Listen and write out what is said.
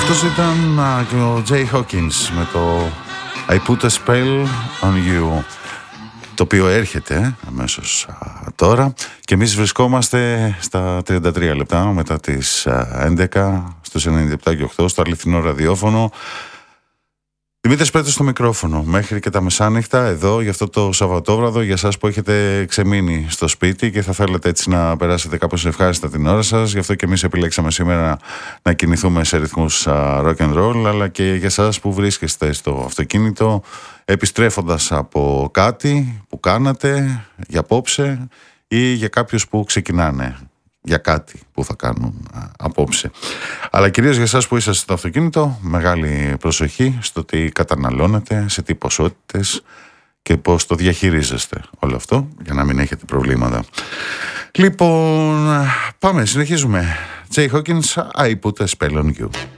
Αυτός ήταν και ο Jay Hawkins με το I Put a Spell on You, το οποίο έρχεται αμέσως τώρα, και εμείς βρισκόμαστε στα 33 λεπτά μετά τις 11 στους 97 και 8 στο αληθινό ραδιόφωνο. Δημήτρης Πέτρος στο μικρόφωνο μέχρι και τα μεσάνυχτα εδώ για αυτό το Σαββατόβραδο, για εσάς που έχετε ξεμείνει στο σπίτι και θα θέλετε έτσι να περάσετε κάπως ευχάριστα την ώρα σας. Γι' αυτό και εμείς επιλέξαμε σήμερα να κινηθούμε σε ρυθμούς rock and roll, αλλά και για εσάς που βρίσκεστε στο αυτοκίνητο επιστρέφοντας από κάτι που κάνατε για απόψε ή για κάποιους που ξεκινάνε για κάτι που θα κάνουν απόψε. Αλλά κυρίως για εσάς που είσαστε στο αυτοκίνητο, μεγάλη προσοχή στο τι καταναλώνετε, σε τι ποσότητες και πώς το διαχειρίζεστε όλο αυτό, για να μην έχετε προβλήματα. Λοιπόν, πάμε, συνεχίζουμε. Jay Hawkins, I Put a Spell on You.